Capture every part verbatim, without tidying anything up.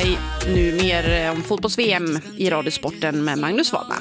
sig. Nu mer om fotbolls-V M i Radiosporten med Magnus Wahlman.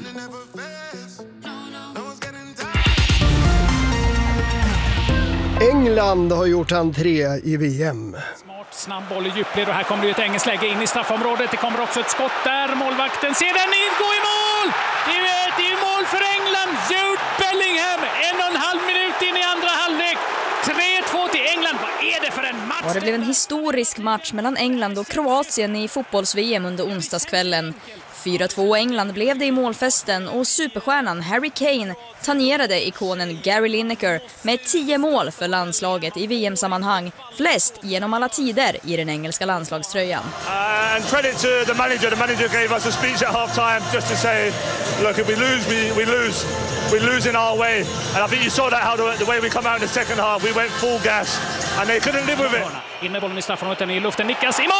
England har gjort entré i V M. Smart, snabb boll i djupled och här kommer det ett engelskt läge in i straffområdet. Det kommer också ett skott där. Målvakten ser den in, gå i mål! Det är, det är mål för England. Jude Bellingham, en och en halv minut in i andra halvlek. tre två till England. Vad är det för en match? Ja, det blev en historisk match mellan England och Kroatien i fotbolls-V M under onsdagskvällen. fyra två England blev det i målfesten och superstjärnan Harry Kane tangerade ikonen Gary Lineker med tio mål för landslaget i V M-sammanhang, flest genom alla tider i den engelska landslagströjan. Uh, and credit to the manager. The manager gave us a speech at half time just to say, look, if we lose, we, we lose. We lose in our way. And I think you saw that how the, the way we come out in the second half. We went full gas and they couldn't live with it. In med bollen i straffområdet, i luften, nickas i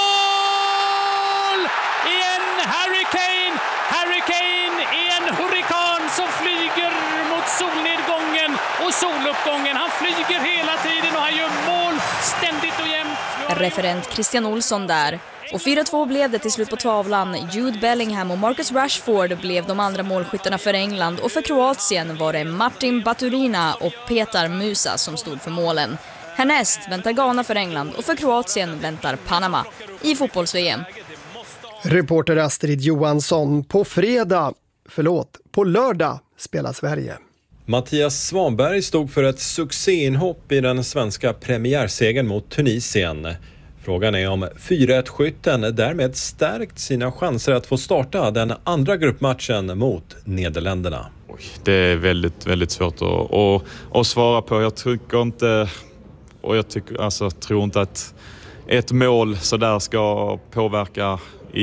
mål! Igen Harry Kane! Harry Kane är en hurrikan som flyger mot solnedgången och soluppgången. Han flyger hela tiden och han gör mål ständigt och jämt. Referent Christian Olsson där. Och fyra två blev det till slut på tavlan. Jude Bellingham och Marcus Rashford blev de andra målskyttarna för England. Och för Kroatien var det Martin Baturina och Petar Musa som stod för målen. Härnäst väntar Ghana för England och för Kroatien väntar Panama i fotbolls-V M. Reporter Astrid Johansson. På fredag, förlåt, på lördag spelar Sverige. Mattias Svanberg stod för ett succéinhopp i den svenska premiärsegern mot Tunisien. Frågan är om fyra ett-skytten därmed stärkt sina chanser att få starta den andra gruppmatchen mot Nederländerna. Det är väldigt, väldigt svårt att, att, att svara på. Jag tycker inte, och jag tycker, alltså, tror inte att ett mål så där ska påverka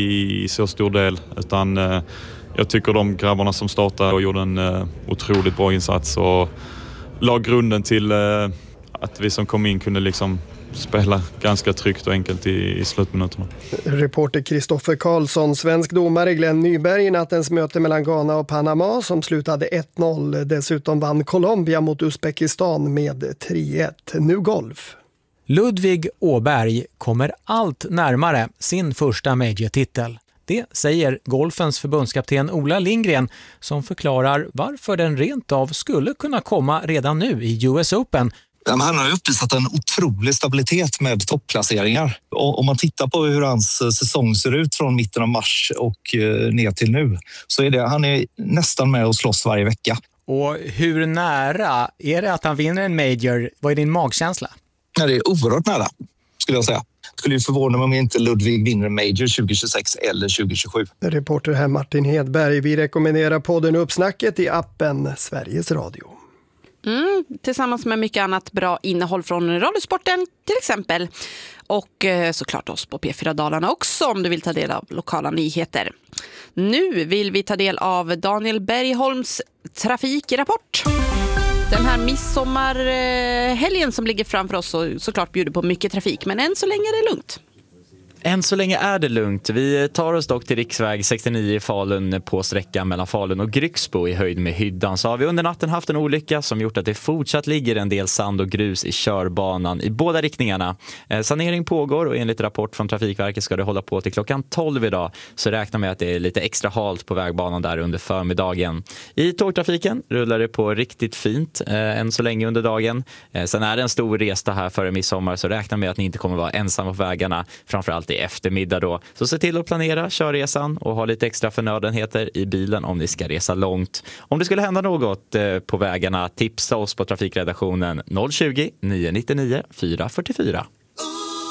i så stor del, utan eh, jag tycker de grabbarna som startade och gjorde en eh, otroligt bra insats och la grunden till eh, att vi som kom in kunde liksom spela ganska tryggt och enkelt i, i slutminuterna. Reporter Kristoffer Karlsson. Svensk domare Glenn Nyberg i nattens möte mellan Ghana och Panama som slutade ett noll. Dessutom vann Colombia mot Uzbekistan med tre ett. Nu golf. Ludvig Åberg kommer allt närmare sin första major-titel. Det säger golfens förbundskapten Ola Lindgren som förklarar varför den rent av skulle kunna komma redan nu i U S Open. Han har uppvisat en otrolig stabilitet med toppplaceringar. Och om man tittar på hur hans säsong ser ut från mitten av mars och ner till nu så är det, han är nästan med och slåss varje vecka. Och hur nära är det att han vinner en major? Vad är din magkänsla? Ja, det är oerhört nära, skulle jag säga. Det skulle ju förvåna mig om inte Ludvig vinner en major tjugo tjugosex eller tjugo tjugosju. Reporter här Martin Hedberg. Vi rekommenderar podden Uppsnacket i appen Sveriges Radio. Mm, tillsammans med mycket annat bra innehåll från Radiosporten till exempel. Och eh, såklart oss på P fyra Dalarna också om du vill ta del av lokala nyheter. Nu vill vi ta del av Daniel Bergholms trafikrapport. Den här midsommarhelgen som ligger framför oss så, såklart bjuder på mycket trafik, men än så länge är det lugnt. Än så länge är det lugnt. Vi tar oss dock till riksväg sextionio i Falun på sträckan mellan Falun och Grycksbo i höjd med Hyddan. Så har vi under natten haft en olycka som gjort att det fortsatt ligger en del sand och grus i körbanan i båda riktningarna. Eh, sanering pågår och enligt rapport från Trafikverket ska det hålla på till klockan tolv idag. Så räkna med att det är lite extra halt på vägbanan där under förmiddagen. I tågtrafiken rullar det på riktigt fint eh, än så länge under dagen. Eh, sen är det en stor resa här före midsommar så räkna med att ni inte kommer vara ensamma på vägarna. Framförallt i eftermiddag då. Så se till att planera körresan och ha lite extra förnödenheter i bilen om ni ska resa långt. Om det skulle hända något eh, på vägarna, tipsa oss på trafikredaktionen noll tjugo, nio nio nio, fyra fyra fyra.